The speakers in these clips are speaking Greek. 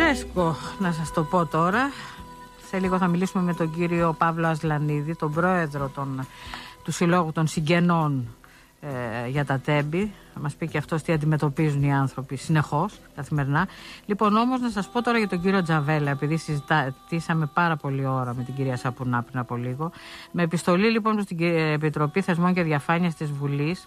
φρέσκο να σας το πω τώρα. Σε λίγο θα μιλήσουμε με τον κύριο Παύλο Ασλανίδη, τον πρόεδρο του Συλλόγου των Συγγενών για τα τέμπη. Θα μας πει και αυτός τι αντιμετωπίζουν οι άνθρωποι συνεχώς, καθημερινά. Λοιπόν, όμως να σας πω τώρα για τον κύριο Τζαβέλα, επειδή συζητήσαμε πάρα πολλή ώρα με την κυρία Σαπουνά πριν από λίγο. Με επιστολή λοιπόν προς την Επιτροπή Θεσμών και Διαφάνειας της Βουλής,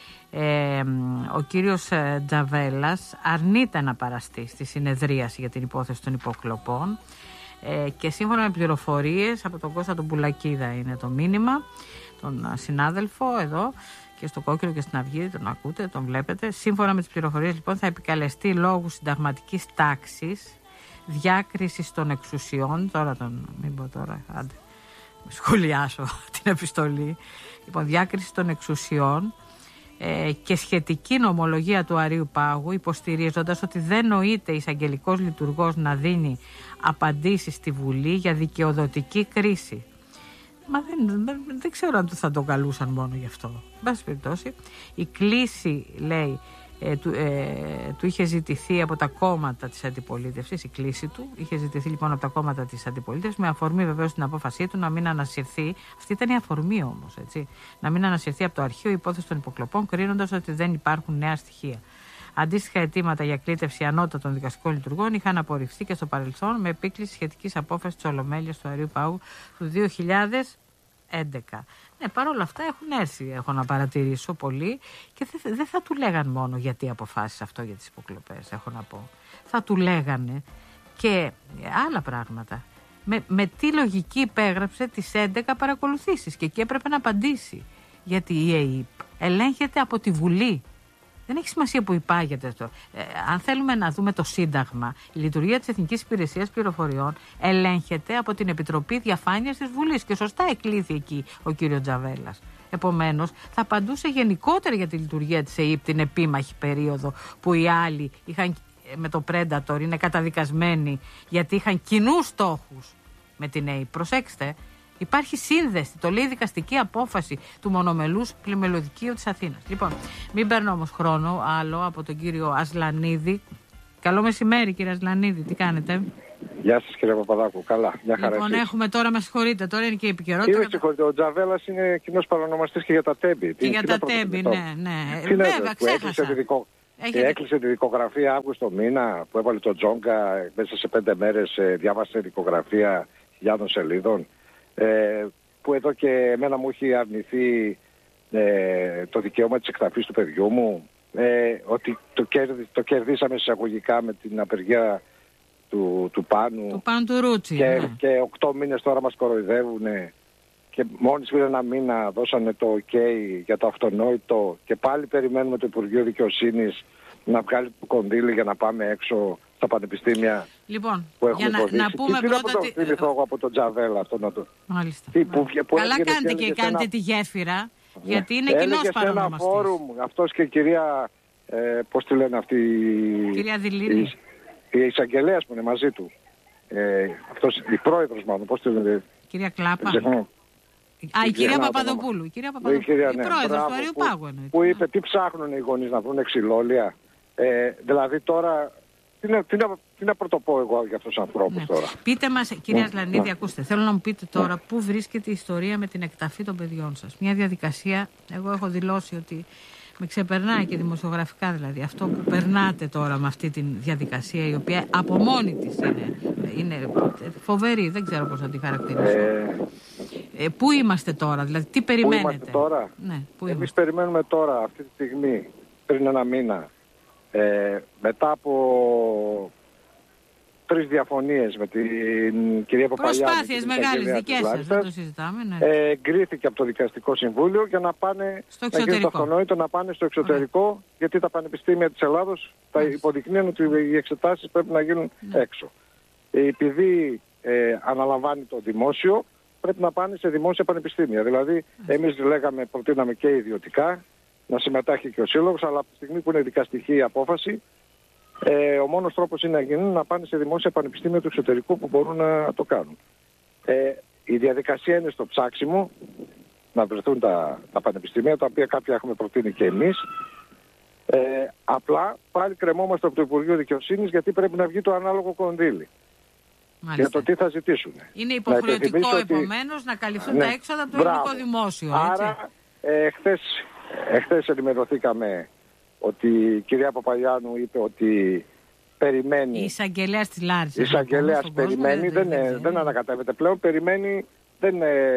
ο κύριος Τζαβέλας αρνείται να παραστεί στη συνεδρίαση για την υπόθεση των υποκλοπών και σύμφωνα με πληροφορίες από τον Κώστα τον Πουλακίδα είναι το μήνυμα, τον συνάδελφο εδώ και στο Κόκκινο και στην Αυγή, τον ακούτε, τον βλέπετε. Σύμφωνα με τις πληροφορίες λοιπόν θα επικαλεστεί λόγου συνταγματικής τάξης, διάκρισης των εξουσιών, μην πω τώρα, άντε, σχολιάσω την επιστολή, λοιπόν, διάκριση των εξουσιών και σχετική νομολογία του Αρείου Πάγου, υποστηρίζοντας ότι δεν νοείται εισαγγελικός λειτουργός να δίνει απαντήσεις στη Βουλή για δικαιοδοτική κρίση. Μα δεν ξέρω αν θα τον καλούσαν μόνο γι' αυτό. Εν πάση περιπτώσει, η κλήση, λέει, του είχε ζητηθεί από τα κόμματα της αντιπολίτευσης, η κλήση του είχε ζητηθεί λοιπόν από τα κόμματα της αντιπολίτευσης, με αφορμή βεβαίως την απόφασή του να μην ανασυρθεί. Αυτή ήταν η αφορμή όμως, έτσι. Να μην ανασυρθεί από το αρχείο η υπόθεση των υποκλοπών, κρίνοντας ότι δεν υπάρχουν νέα στοιχεία. Αντίστοιχα αιτήματα για κλήτευση ανώτατων δικαστικών λειτουργών είχαν απορριφθεί και στο παρελθόν με επίκληση σχετικής απόφασης της Ολομέλειας του Αρείου Πάγου του 2011. Ναι, παρόλα αυτά έχουν έρθει, έχω να παρατηρήσω πολύ, και δεν θα του λέγαν μόνο γιατί αποφάσισε αυτό για τις υποκλοπές, έχω να πω. Θα του λέγανε και άλλα πράγματα. Με τι λογική υπέγραψε τις 11 παρακολουθήσεις και εκεί έπρεπε να απαντήσει. Γιατί η ΕΕΠ ελέγχεται από τη Βουλή. Δεν έχει σημασία που υπάγεται αυτό. Αν θέλουμε να δούμε το Σύνταγμα, η λειτουργία της Εθνικής Υπηρεσίας Πληροφοριών ελέγχεται από την Επιτροπή Διαφάνειας της Βουλής και σωστά εκλήθη εκεί ο κύριος Τζαβέλας. Επομένως, θα απαντούσε γενικότερα για τη λειτουργία της ΕΕΠ την επίμαχη περίοδο που οι άλλοι είχαν, με το Predator, είναι καταδικασμένοι γιατί είχαν κοινούς στόχους με την ΕΕΠ. Προσέξτε. Υπάρχει σύνδεση, το λέει η δικαστική απόφαση του μονομελούς πλημελωδικείου της Αθήνας. Λοιπόν, μην παίρνω όμως χρόνο άλλο από τον κύριο Ασλανίδη. Καλό μεσημέρι, κύριε Ασλανίδη, τι κάνετε? Γεια σας, κύριε Παπαδάκου, καλά, μια χαρά. Λοιπόν, έχουμε τώρα, με συγχωρείτε, τώρα είναι και η επικαιρότητα. Με συγχωρείτε, ο Τζαβέλας είναι κοινός παρονομαστής και για τα τέμπη. Και για τα τέμπη, ναι. Βέβαια, ξέχασα. Έκλεισε τη δικογραφία Αύγουστο μήνα που έβαλε το Τζόγκα, μέσα σε 5 μέρες διάβασε δικογραφία χιλιάδων σελίδων. Που εδώ και εμένα μου έχει αρνηθεί το δικαίωμα της εκταφής του παιδιού μου, ότι το κερδίσαμε εισαγωγικά με την απεργία του Πάνου. Του Πάνου του Ρούτσι. Και 8 μήνες τώρα μας κοροϊδεύουν και μόλις πριν ένα μήνα δώσανε το OK για το αυτονόητο και πάλι περιμένουμε το Υπουργείο Δικαιοσύνης να βγάλει το κονδύλι για να πάμε έξω στα πανεπιστήμια. Λοιπόν, που έχουμε για να πούμε πρώτα. Τι θυμηθώ εγώ από τον Τζαβέλα αυτό να το. Μάλιστα. Καλά κάνετε και κάνετε τη γέφυρα, γιατί είναι κοινός παρονομαστής. Ένα φόρουμ, αυτός και η κυρία, πώς τη λένε αυτή. Κυρία Δηλίνη. Η εισαγγελέας που είναι μαζί του. Αυτός, η πρόεδρος μάλλον, πώς τη λένε. Κυρία Κλάπα. Η κυρία Παπαδοπούλου. Η πρόεδρος του Αρείου Πάγου εννοείται. Που είπε τι ψάχνουν οι γονείς να βρουν ξυλόλια. Δηλαδή τώρα. Τι να πρωτοπώ εγώ για αυτούς τους ανθρώπους τώρα. Πείτε μας, κυρία Ασλανίδη, ακούστε, θέλω να μου πείτε τώρα πού βρίσκεται η ιστορία με την εκταφή των παιδιών σας. Μια διαδικασία, εγώ έχω δηλώσει ότι με ξεπερνάει και δημοσιογραφικά δηλαδή. Αυτό που περνάτε τώρα με αυτή τη διαδικασία, η οποία από μόνη της είναι φοβερή, δεν ξέρω πώς να τη χαρακτηρίσω. Πού είμαστε τώρα, δηλαδή τι περιμένετε? Πού είμαστε τώρα? Ναι, εμείς περιμένουμε τώρα, αυτή τη στιγμή, πριν ένα μήνα, μετά από 3 διαφωνίες με την κυρία Παπαλιάδη. Προσπάθειες μεγάλες δικές σας, δεν το συζητάμε. Ναι. Εγκρίθηκε από το Δικαστικό Συμβούλιο για να πάνε στο εξωτερικό. Να πάνε στο εξωτερικό, γιατί τα πανεπιστήμια της Ελλάδος τα υποδεικνύουν ότι οι εξετάσεις πρέπει να γίνουν έξω. Επειδή αναλαμβάνει το δημόσιο, πρέπει να πάνε σε δημόσια πανεπιστήμια. Δηλαδή, εμείς προτείναμε και ιδιωτικά να συμμετάχει και ο Σύλλογος, αλλά από τη στιγμή που είναι δικαστική η απόφαση, ο μόνος τρόπος είναι να πάνε σε δημόσια πανεπιστήμια του εξωτερικού που μπορούν να το κάνουν. Η διαδικασία είναι στο ψάξιμο, να βρεθούν τα πανεπιστήμια, τα οποία κάποια έχουμε προτείνει και εμείς. Απλά πάλι κρεμόμαστε από το Υπουργείο Δικαιοσύνης, γιατί πρέπει να βγει το ανάλογο κονδύλι. Μάλιστα. Για το τι θα ζητήσουν. Είναι υποχρεωτικό επομένως να καλυφθούν τα έξοδα από το ελληνικό δημόσιο. Έτσι. Άρα εχθές ενημερωθήκαμε ότι η κυρία Παπαγιάννου είπε ότι περιμένει. Η εισαγγελέας της Λάρισσας. Η εισαγγελέας περιμένει, δεν ανακατεύεται πλέον, περιμένει, δεν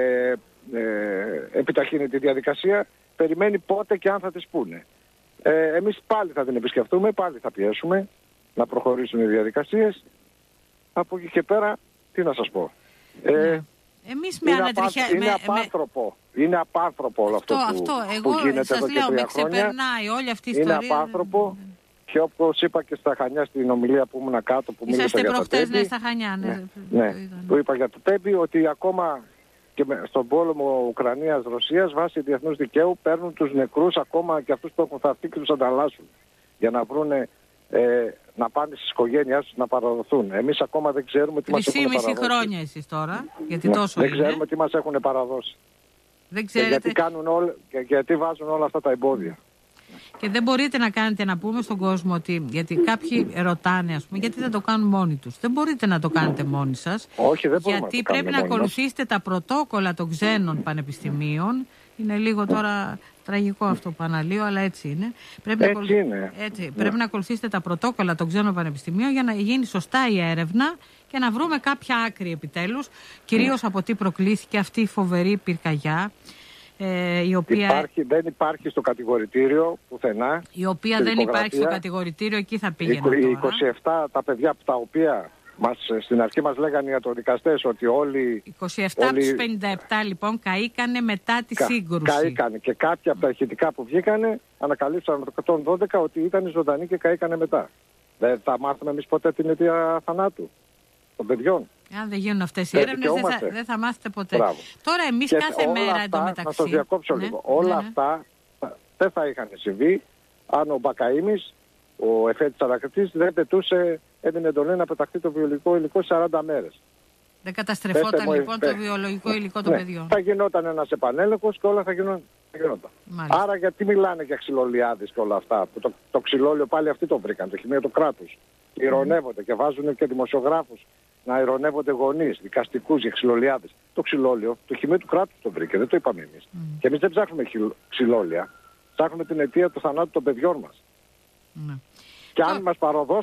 επιταχύνει τη διαδικασία, περιμένει πότε και αν θα τις πούνε. Εμείς πάλι θα την επισκεφτούμε, πάλι θα πιέσουμε να προχωρήσουν οι διαδικασίες. Από εκεί και πέρα, τι να σας πω. Εμείς με ανατριχιά... Είναι απάνθρωπο όλο αυτό που γίνεται εδώ και 3 χρόνια. Με ξεπερνάει όλη αυτή η ιστορία. Είναι απάνθρωπο και όπως είπα και στα Χανιά στην ομιλία που ήμουν κάτω, που μίλησα για το Τέμπη. Ναι, στα Χανιά, που είπα για το Τέμπη, ότι ακόμα και στον πόλεμο Ουκρανίας-Ρωσίας βάσει διεθνούς δικαίου παίρνουν τους νεκρούς, ακόμα και αυτούς που έχουν θαυτεί, και τους ανταλλάσσουν για να βρούνε, να πάνε στις οικογένειάς τους να παραδοθούν. Εμείς ακόμα δεν ξέρουμε τι μας έχουν παραδώσει. 3,5 χρόνια εσείς τώρα, γιατί τόσο δεν ξέρουμε τι μας έχουν παραδώσει. Δεν ξέρετε. Γιατί βάζουν όλα αυτά τα εμπόδια. Και δεν μπορείτε να κάνετε, να πούμε στον κόσμο ότι, γιατί κάποιοι ρωτάνε, ας πούμε, γιατί δεν το κάνουν μόνοι τους. Δεν μπορείτε να το κάνετε μόνοι σας. Όχι, δεν μπορούμε. Γιατί πρέπει να ακολουθήσετε τα πρωτόκολλα των ξένων πανεπιστημίων. Είναι λίγο τώρα τραγικό αυτό που αναλύω, αλλά έτσι είναι. Πρέπει να ακολουθήσετε τα πρωτόκολλα των ξένων πανεπιστημίων για να γίνει σωστά η έρευνα και να βρούμε κάποια άκρη επιτέλους, κυρίως από τι προκλήθηκε αυτή η φοβερή πυρκαγιά. Η οποία... δεν υπάρχει στο κατηγορητήριο πουθενά. Η οποία δεν υπάρχει στο κατηγορητήριο, εκεί θα πήγαινα οι 27 τα παιδιά τα οποία στην αρχή μας λέγανε οι ιατροδικαστές ότι όλοι... 27 από τους 57 λοιπόν καήκανε μετά τη σύγκρουση. Καήκανε και κάποια από τα ηχητικά που βγήκανε ανακαλύψαν το 112 ότι ήταν ζωντανοί και καήκανε μετά. Δεν θα μάθουμε εμείς ποτέ την αιτία θανάτου των παιδιών. Αν δεν γίνουν αυτές οι έρευνες δεν θα μάθετε ποτέ. Μπράβο. Τώρα εμείς και κάθε μέρα εντωμεταξύ... Να σας διακόψω λίγο. Όλα αυτά δεν θα είχαν συμβεί αν ο Μπακαΐμης, ο εφέτης ανακριτής, δεν πετούσε, έδινε εντολή να πεταχτεί το βιολογικό υλικό 40 μέρες. Δεν καταστρεφόταν λοιπόν το βιολογικό υλικό των παιδιών. Θα γινόταν ένας επανέλεγχος και όλα θα γινόταν. Άρα γιατί μιλάνε για ξυλολιάδες και όλα αυτά, που το ξυλόλιο πάλι αυτοί το βρήκαν, το χημείο του κράτους. Ηρωνεύονται και βάζουν και δημοσιογράφους να ηρωνεύονται γονείς, δικαστικούς για ξυλολιάδες. Το ξυλόλιο, το χημείο του κράτους το βρήκε, δεν το είπαμε εμείς. Και εμείς δεν ψάχνουμε ξυλόλια, ψάχνουμε την αιτία του θανάτου των παιδιών μας. Και αν μας